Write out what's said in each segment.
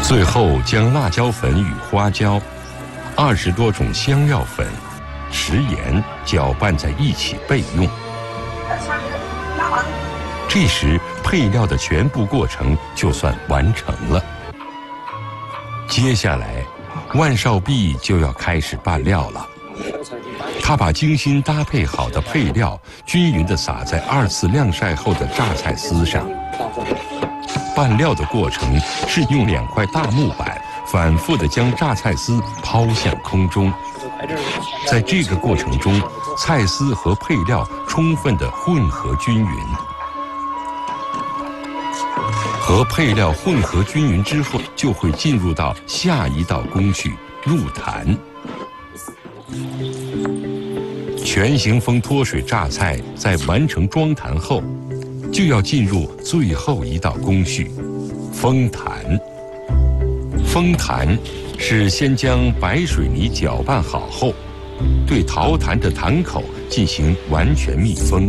最后将辣椒粉与花椒、20多种香料粉、食盐搅拌在一起备用。这时配料的全部过程就算完成了。接下来，万少弼就要开始拌料了。他把精心搭配好的配料均匀地撒在2次晾晒后的榨菜丝上。拌料的过程是用2块大木板反复地将榨菜丝抛向空中。在这个过程中，菜丝和配料充分地混合均匀。和配料混合均匀之后，就会进入到下一道工序——入坛。全形风脱水榨菜在完成装坛后，就要进入最后一道工序——封坛。封坛是先将白水泥搅拌好后，对陶坛的坛口进行完全密封，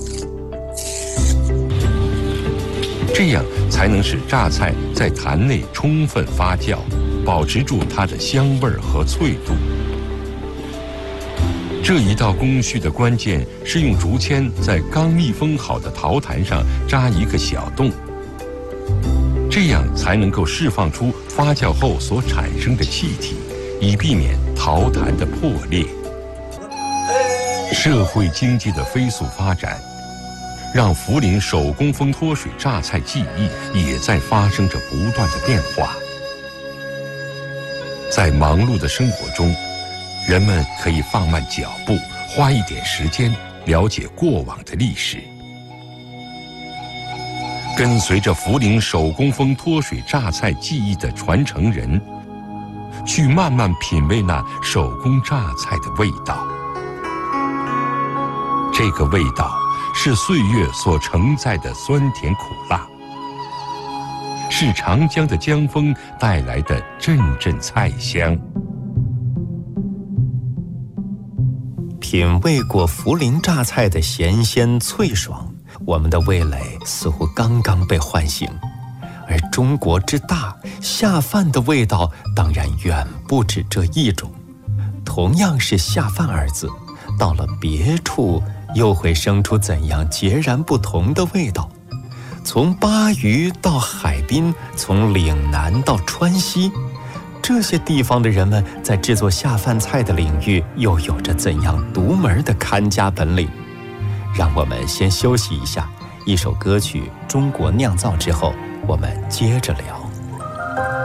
这样才能使榨菜在坛内充分发酵，保持住它的香味和脆度。这一道工序的关键是用竹签在刚密封好的陶坛上扎一个小洞，这样才能够释放出发酵后所产生的气体，以避免陶坛的破裂。社会经济的飞速发展，让涪陵手工风脱水榨菜技艺也在发生着不断的变化。在忙碌的生活中，人们可以放慢脚步，花一点时间了解过往的历史，跟随着涪陵手工风脱水榨菜技艺的传承人，去慢慢品味那手工榨菜的味道。这个味道是岁月所承载的酸甜苦辣，是长江的江风带来的阵阵菜香。 品味过涪陵榨菜的咸鲜脆爽，我们的味蕾似乎刚刚被唤醒。而中国之大，下饭的味道当然远不止这一种。同样是下饭二字，到了别处又会生出怎样截然不同的味道？从巴渝到海滨，从岭南到川西，这些地方的人们在制作下饭菜的领域又有着怎样独门的看家本领？让我们先休息一下，一首歌曲《中国酿造》之后，我们接着聊。